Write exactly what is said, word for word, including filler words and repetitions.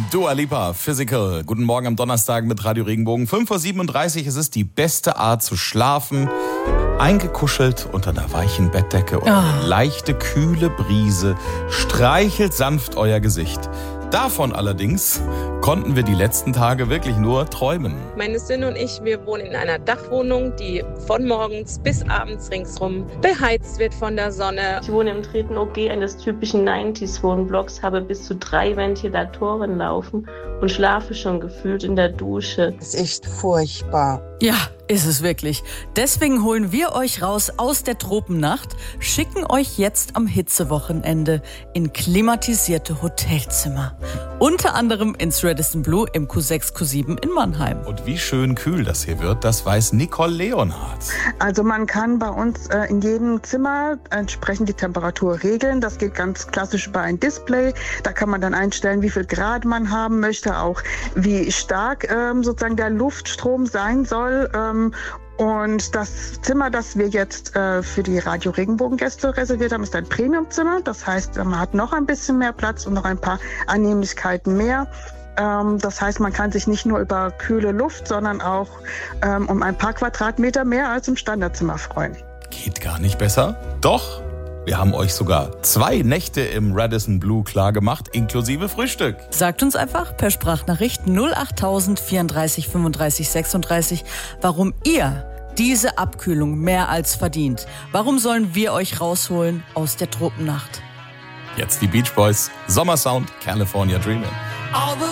Dua Lipa, Physical. Guten Morgen am Donnerstag mit Radio Regenbogen. fünf Uhr siebenunddreißig, es ist die beste Art zu schlafen. Eingekuschelt unter einer weichen Bettdecke und eine Oh. leichte, kühle Brise streichelt sanft euer Gesicht. Davon allerdings konnten wir die letzten Tage wirklich nur träumen. Meine Söhne und ich, wir wohnen in einer Dachwohnung, die von morgens bis abends ringsrum beheizt wird von der Sonne. Ich wohne im dritten O G eines typischen neunziger-Wohnblocks, habe bis zu drei Ventilatoren laufen und schlafe schon gefühlt in der Dusche. Das ist echt furchtbar. Ja, ist es wirklich. Deswegen holen wir euch raus aus der Tropennacht, schicken euch jetzt am Hitzewochenende in klimatisierte Hotelzimmer. Unter anderem ins Radisson Blu im Q sechs, Q sieben in Mannheim. Und wie schön kühl das hier wird, das weiß Nicole Leonhardt. Also man kann bei uns äh, in jedem Zimmer entsprechend die Temperatur regeln. Das geht ganz klassisch über ein Display. Da kann man dann einstellen, wie viel Grad man haben möchte, auch wie stark ähm, sozusagen der Luftstrom sein soll. Ähm, Und das Zimmer, das wir jetzt äh, für die Radio Regenbogen-Gäste reserviert haben, ist ein Premiumzimmer. Das heißt, man hat noch ein bisschen mehr Platz und noch ein paar Annehmlichkeiten mehr. Ähm, das heißt, man kann sich nicht nur über kühle Luft, sondern auch ähm, um ein paar Quadratmeter mehr als im Standardzimmer freuen. Geht gar nicht besser? Doch, wir haben euch sogar zwei Nächte im Radisson Blu klargemacht, inklusive Frühstück. Sagt uns einfach per Sprachnachricht null acht tausend vierunddreißig fünfunddreißig sechsunddreißig, warum ihr diese Abkühlung mehr als verdient. Warum sollen wir euch rausholen aus der Tropennacht? Jetzt die Beach Boys, Sommersound, California Dreamin'. All the